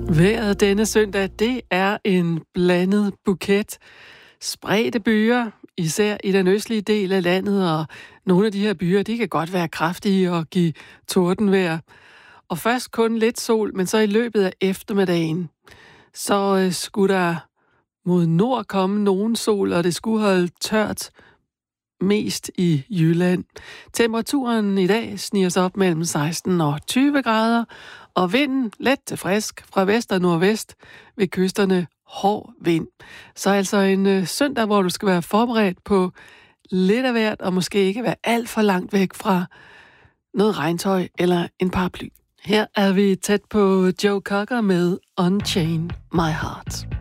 Vejret denne søndag, det er en blandet buket. Spredte byer, især i den østlige del af landet, og nogle af de her byer, de kan godt være kraftige og give tordenvejr. Og først kun lidt sol, men så i løbet af eftermiddagen, så skulle der mod nord komme nogen sol, og det skulle holde tørt mest i Jylland. Temperaturen i dag sniger sig op mellem 16 og 20 grader, og vinden let til frisk fra vest og nordvest, ved kysterne hård vind. Så altså en søndag, hvor du skal være forberedt på lidt af hvert, og måske ikke være alt for langt væk fra noget regntøj eller en paraply. Her er vi tæt på Joe Cocker med Unchain My Heart.